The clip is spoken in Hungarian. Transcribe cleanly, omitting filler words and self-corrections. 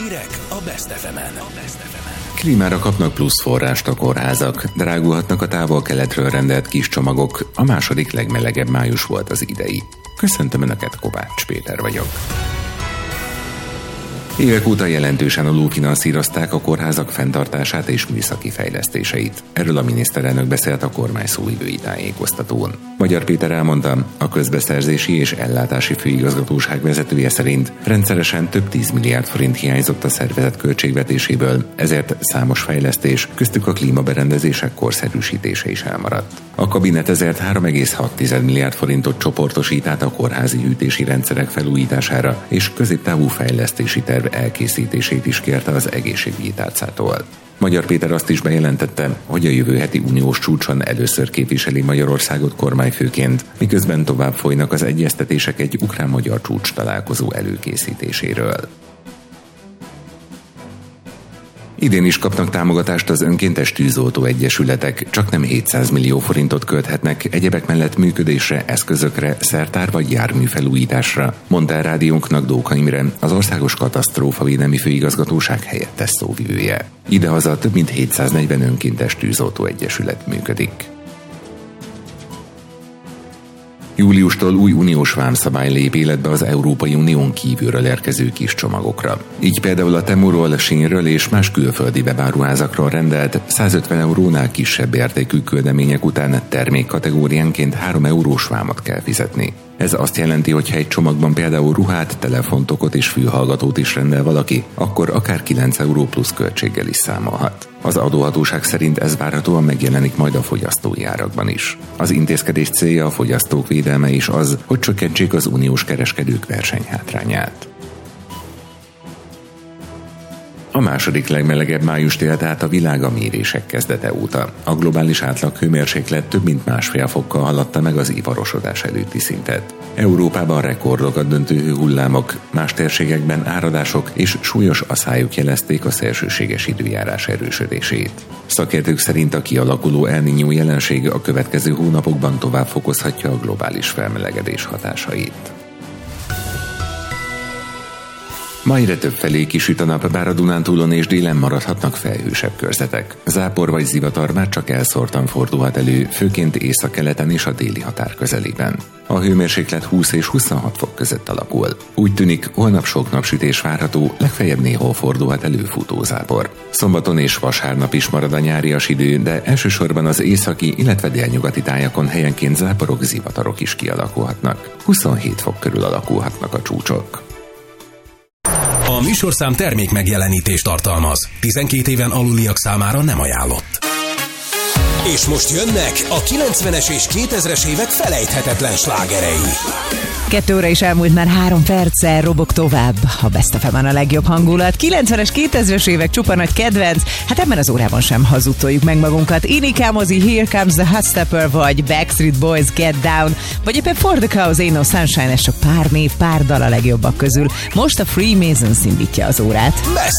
Hírek a Best FM-en. Klímára kapnak plusz forrást a kórházak, drágulhatnak a távol-keletről rendelt kis csomagok, a második legmelegebb május volt az idei. Köszöntöm Önöket, Kovács Péter vagyok. Évek óta jelentősen alulfinanszírozták a kórházak fenntartását és műszaki fejlesztéseit. Erről a miniszterelnök beszélt a kormány szóvivői tájékoztatón. Magyar Péter elmondta, a közbeszerzési és ellátási főigazgatóság vezetője szerint rendszeresen több 10 milliárd forint hiányzott a szervezet költségvetéséből, ezért számos fejlesztés, köztük a klímaberendezések korszerűsítése is elmaradt. A kabinet ezért 3,6 milliárd forintot csoportosít át a kórházi hűtési rendszerek felújítására és középtávú fejlesztési terv elkészítését is kérte az egészségügyi tárcától. Magyar Péter azt is bejelentette, hogy a jövő heti uniós csúcson először képviseli Magyarországot kormányfőként, miközben tovább folynak az egyeztetések egy ukrán-magyar csúcs találkozó előkészítéséről. Idén is kapnak támogatást az önkéntes tűzoltó egyesületek, csaknem 700 millió forintot költhetnek egyebek mellett működésre, eszközökre, szertár vagy járműfelújításra, mondta el rádiónknak Dóka Imre, az Országos Katasztrófavédelmi Főigazgatóság helyettes szóvivője. Idehaza több mint 740 önkéntes tűzoltó egyesület működik. Júliustól új uniós vámszabály lép életbe az Európai Unión kívülről érkező kis csomagokra. Így például a Temuról, Shinről és más külföldi webáruházakról rendelt 150 eurónál kisebb értékű küldemények után termékkategóriánként 3 eurós vámot kell fizetni. Ez azt jelenti, hogy ha egy csomagban például ruhát, telefontokot és fülhallgatót is rendel valaki, akkor akár 9 euró plusz költséggel is számolhat. Az adóhatóság szerint ez várhatóan megjelenik majd a fogyasztói árakban is. Az intézkedés célja a fogyasztók védelme is az, hogy csökkentsék az uniós kereskedők versenyhátrányát. A második legmelegebb májust élt át a világ a mérések kezdete óta. A globális átlaghőmérséklet több mint 1,5 fokkal haladta meg az iparosodás előtti szintet. Európában rekordokat döntő hőhullámok, más térségekben áradások és súlyos aszályok jelezték a szélsőséges időjárás erősödését. Szakértők szerint a kialakuló El Niño jelenség a következő hónapokban tovább fokozhatja a globális felmelegedés hatásait. Ma egyre többfelé kisüt a nap, bár a Dunántúlon és délen maradhatnak felhősebb körzetek. Zápor vagy zivatar már csak elszórtan fordulhat elő, főként északkeleten és a déli határ közelében. A hőmérséklet 20 és 26 fok között alakul. Úgy tűnik, holnap sok napsütés várható, legfeljebb néhol fordulhat elő futózápor. Szombaton és vasárnap is marad a nyárias idő, de elsősorban az északi, illetve délnyugati tájakon helyenként záporok, zivatarok is kialakulhatnak. 27 fok körül alakulhatnak a csúcsok. A műsorszám termék megjelenítést tartalmaz. 12 éven aluliak számára nem ajánlott. És most jönnek a 90-es és 2000-es évek felejthetetlen slágerei. 2 óra is elmúlt, már 3 perccel robog tovább. A Best FM-en a legjobb hangulat. 90-es, 2000-es évek csupa nagy kedvenc. Hát ebben az órában sem hazudtoljuk meg magunkat. Inika Mozi, Here Comes the Hot Stepper, vagy Backstreet Boys, Get Down, vagy éppen For the Cause, Ain't No Sunshine, ez csak pár név, pár dal a legjobbak közül. Most a Freemasons indítja az órát.